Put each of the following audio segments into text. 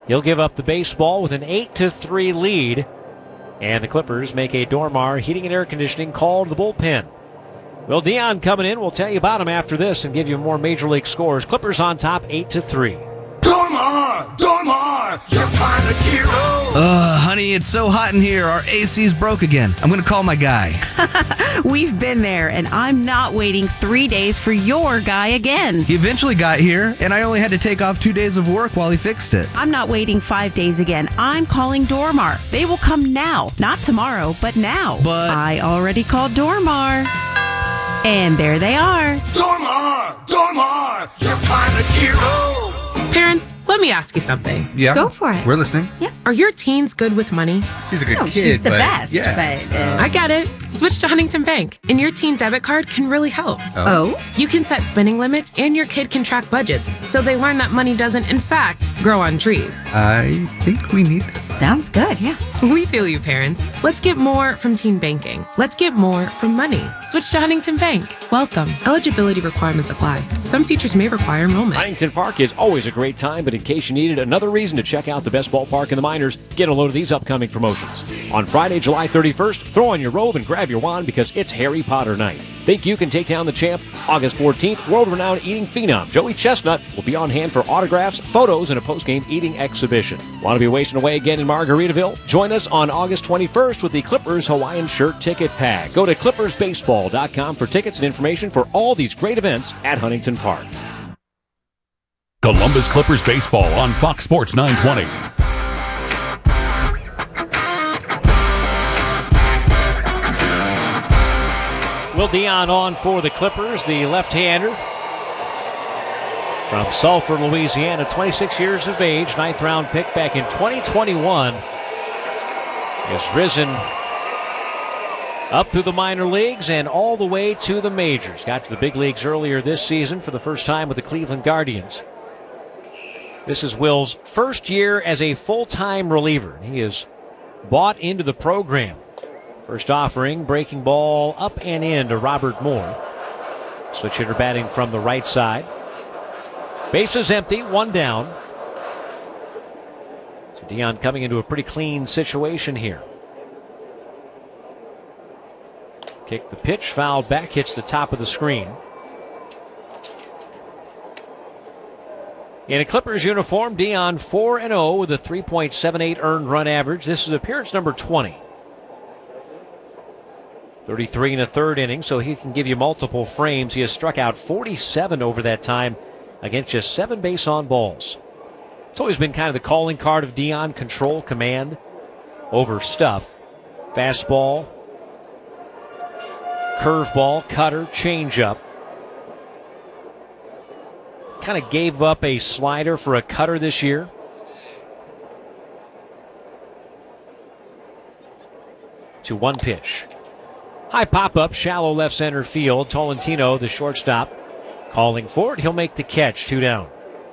He'll give up the baseball with an 8-3 lead. And the Clippers make a Dormar Heating and Air Conditioning call to the bullpen. Will Dion coming in. We'll tell you about him after this and give you more Major League scores. Clippers on top 8-3. Dormar, you're kind of hero. Honey, it's so hot in here. Our AC's broke again. I'm going to call my guy. We've been there, and I'm not waiting 3 days for your guy again. He eventually got here, and I only had to take off 2 days of work while he fixed it. I'm not waiting 5 days again. I'm calling Dormar. They will come now. Not tomorrow, but now. But I already called Dormar. And there they are. Dormar, you're kind of hero. Parents, let me ask you something. Yeah. Go for it. We're listening. Yeah. Are your teens good with money? He's a good No, kid, she's the but best. yeah. But, I get it. Switch to Huntington Bank, and your teen debit card can really help. oh? You can set spending limits, and your kid can track budgets, so they learn that money doesn't, in fact, grow on trees. I think we need this. Sounds good, yeah. We feel you, parents. Let's get more from teen banking. Let's get more from money. Switch to Huntington Bank. Welcome. Eligibility requirements apply. Some features may require enrollment. Huntington Park is always a great time, but in case you needed another reason to check out the best ballpark in the minors, get a load of these upcoming promotions. On Friday, July 31st, throw on your robe and grab your wand because it's Harry Potter night. Think you can take down the champ? August 14th, world-renowned eating phenom Joey Chestnut will be on hand for autographs, photos, and a post-game eating exhibition. Want to be wasting away again in Margaritaville? Join us on August 21st with the Clippers Hawaiian Shirt Ticket Pack. Go to clippersbaseball.com for tickets and information for all these great events at Huntington Park. Columbus Clippers baseball on Fox Sports 920. Will Dion on for the Clippers, the left-hander from Sulphur, Louisiana, 26 years of age, 9th round pick back in 2021. Has risen up through the minor leagues and all the way to the majors. Got to the big leagues earlier this season for the first time with the Cleveland Guardians. This is Will's first year as a full-time reliever. He is bought into the program. First offering, breaking ball up and in to Robert Moore. Switch hitter batting from the right side. Bases empty, one down. So Dion coming into a pretty clean situation here. Kick the pitch, fouled back, hits the top of the screen. In a Clippers uniform, Dion 4-0 with a 3.78 earned run average. This is appearance number 20. 33 and a third inning, so he can give you multiple frames. He has struck out 47 over that time against just 7 base on balls. It's always been kind of the calling card of Dion, control, command over stuff. Fastball, curveball, cutter, changeup. Kind of gave up a slider for a cutter this year. To one pitch. High pop-up, shallow left center field. Tolentino, the shortstop, calling for it. He'll make the catch, 2 down.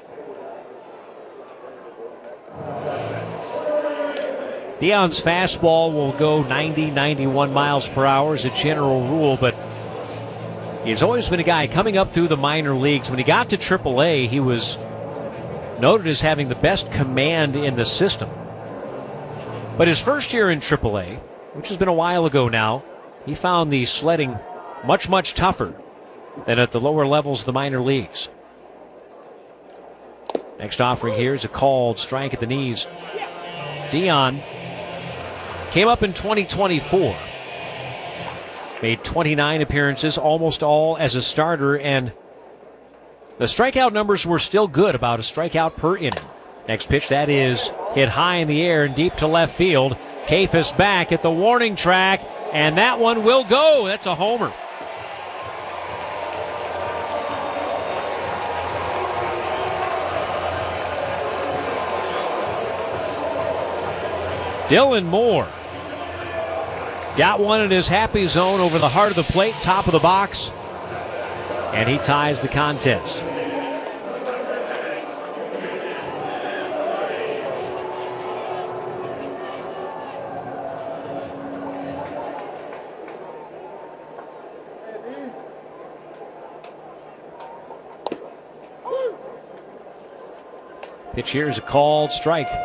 Dion's fastball will go 90, 91 miles per hour as a general rule, but he's always been a guy coming up through the minor leagues. When he got to AAA, he was noted as having the best command in the system. But his first year in AAA, which has been a while ago now, he found the sledding much, much tougher than at the lower levels of the minor leagues. Next offering here is a called strike at the knees. Dion came up in 2024. Made 29 appearances, almost all as a starter, and the strikeout numbers were still good, about a strikeout per inning. Next pitch, that is hit high in the air and deep to left field. Kafis back at the warning track, and that one will go. That's a homer. Dylan Moore got one in his happy zone over the heart of the plate, top of the box, and he ties the contest. Pitch here is a called strike.